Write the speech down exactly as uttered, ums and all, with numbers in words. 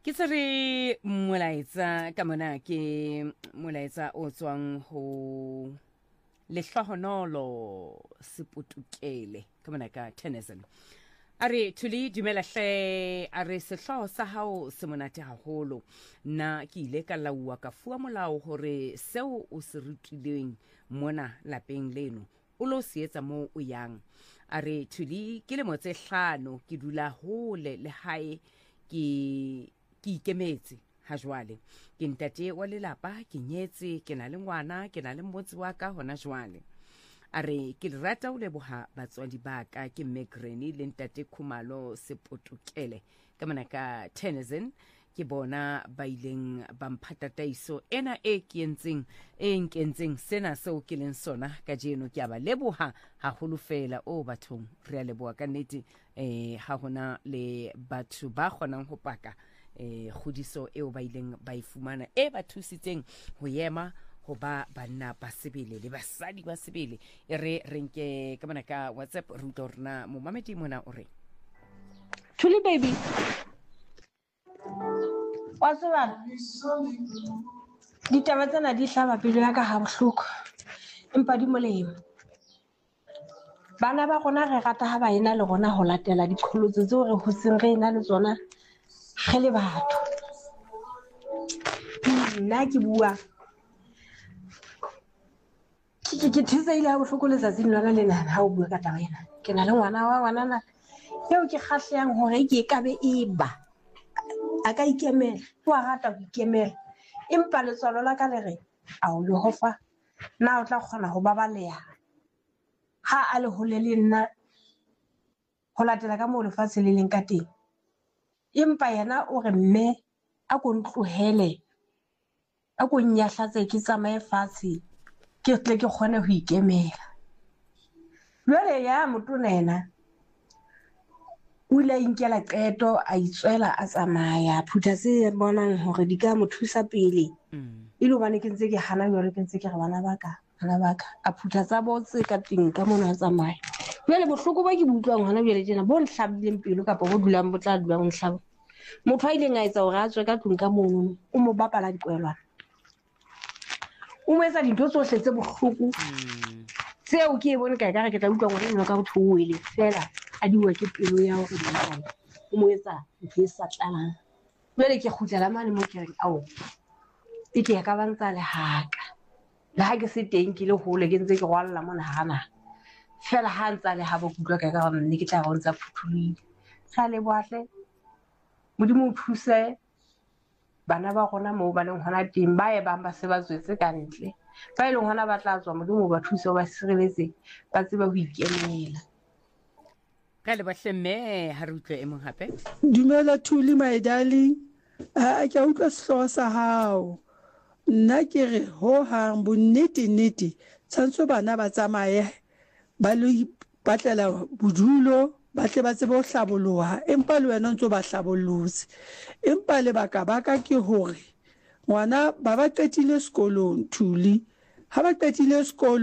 Ke tsere molaetsa ka mona ke molaetsa o tswang ho lehlohonolo Sepotukele ka mona ka Tennyson. Are Thuli dumela hle, are sehloho sa hao se monate haholo. Na ke ile ka laua ka fuwa molao hore seo o se rutileng mona lapeng leno o lo se etsa mo o yang. Are Thuli ke le motse hlano ke dula hole le hae ke ke ikemetse ha jwale ke ntate wa lelapa ke nyetse ke na le ngwana ke na le mmotsi wa ka hona jwale. Are ke rata o leboha batswadi ba ka ke Megreni le ntate Khumalo Sepotukele ka mona ka Tennyson ke bona ba ileng ba mphatataiso ena e ke entseng e nkentseng sena seo ke leng sona ka jeno ke aba leboha haholo fela o bathong re a leboha ka nnete eh ha hona le batho ba kgonang ho paka eh khudiso eo ba ileng ba ifumana e ba thusitseng ho yema ho ba banna ba sebele le basadi ba sebele e re renke ka mona ka WhatsApp re utlwa rena mo mamedi mona o re Thuli baby wa tseba ditaba tsena di hlaba pelo ya ka ha bohloko empa di molemo. Bana ba rona re rata ha ba ena le rona ho latela diqholotso tseo re hotseng re ena le tsona re le batho. Nna ke bua ke ke tsheile ha bohloko letsatsing lona lena ha o bua ka taba ena. Ke na le ngwana wa ngwanana eo ke kgahlehang hore ke ekabe e ba a ka ikemela wa rata ho ikemela empa letswalo la ka le re a o le hofa na o tla kgona ho babaleha ha a le hole le nna ho latela ka moo lefatshe le leng ka teng. Empa yena o re mme a ko ntlohele a ko nyahlatse ke tsamaye fatshe ke tle ke kgone ho ikemela. Jwale ya motona yena o ile a inkela qeto a itswela a tsamaya phutha se bonang hore di ka mo thusa pele e le bana ke ntse ke hana jwale ke ntse ke re bana baka bana baka a phutha tsa botse ka teng ka mona a tsamaya. Jwale bohloko ba ke butlwang hona jwale tjena bo nhlabileng pelo kapa bo dulang bo tla dulang nhlabo motho a ileng a etsa hore a tswe ka tlung ka mono o mo bapala dikwelwana o mo etsa dintho tsohle tse bohloko tseo ke e bone ka ekare ke tla utlwa ngwana eno ka botho o wele fela a diwa ke pelo ya hore motho o mo etsa ntho e sa tlalang. Jwale ke kgutlela mane mo ke reng ao e ke ya ka bantsa le haka le ha ke se teng ke le hole ke ntse ke rwalla mona hana fela ha ntsa le ha bo kutlwa ka ka nne ke tla go ntsa phuthulile sa le boahle modimo o thuse bana ba rona moo ba leng hona teng ba e bang ba se ba tswetse ka ntle ba ile hona ba tla tswa modimo ba thuse ba sireletse ba tseba ho ikemela ka le bahlemme ha re utlwe e mong hape. Dumela Thuli my darling a ke utlwa sehloho sa hao nna ke re ho hang bonnete nnete tshwantsho bana ba tsamaye ba lo ipatlela bodulo ba tle ba tsebe ho hlaboloha empa le wena ntse ba hlabollotse empa lebaka baka ke hore ngwana ba ba qetile sekolong Thuli ha ba qetile sekolo